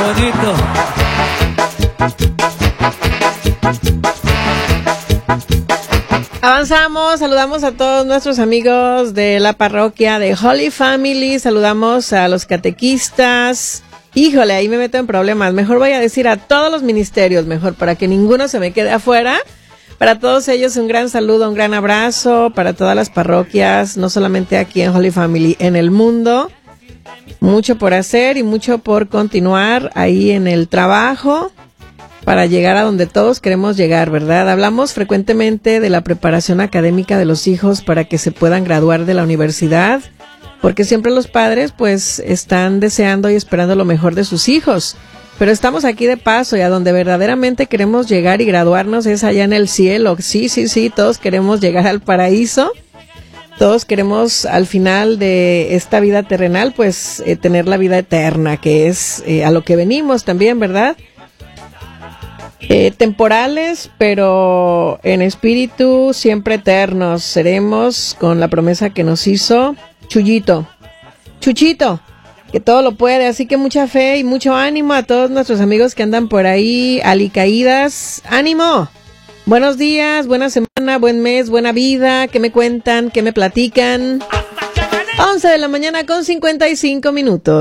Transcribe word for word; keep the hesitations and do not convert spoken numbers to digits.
bonito. Avanzamos, saludamos a todos nuestros amigos de la parroquia de Holy Family, saludamos a los catequistas. Híjole, ahí me meto en problemas, mejor voy a decir a todos los ministerios, mejor para que ninguno se me quede afuera. Para todos ellos un gran saludo, un gran abrazo, para todas las parroquias, no solamente aquí en Holy Family, en el mundo. Mucho por hacer y mucho por continuar ahí en el trabajo, para llegar a donde todos queremos llegar, ¿verdad? Hablamos frecuentemente de la preparación académica de los hijos para que se puedan graduar de la universidad, porque siempre los padres pues están deseando y esperando lo mejor de sus hijos, pero estamos aquí de paso y a donde verdaderamente queremos llegar y graduarnos es allá en el cielo. Sí, sí, sí, todos queremos llegar al paraíso, todos queremos al final de esta vida terrenal pues eh, tener la vida eterna, que es eh, a lo que venimos también, ¿verdad? Eh, temporales, pero en espíritu siempre eternos seremos, con la promesa que nos hizo Chuyito, Chuchito, que todo lo puede, así que mucha fe y mucho ánimo a todos nuestros amigos que andan por ahí alicaídas. ¡Ánimo! Buenos días, buena semana, buen mes, buena vida. ¿Qué me cuentan? ¿Qué me platican? once de la mañana con cincuenta y cinco minutos.